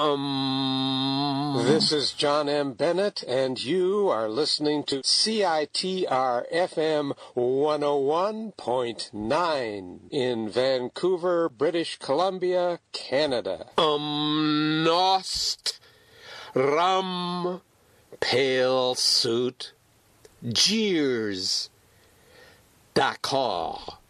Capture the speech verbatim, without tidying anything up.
Um. This is John M. Bennett, and you are listening to C I T R F M one oh one point nine in Vancouver, British Columbia, Canada. Um. Nost. Rum. Pale suit. Jeers. D'accord.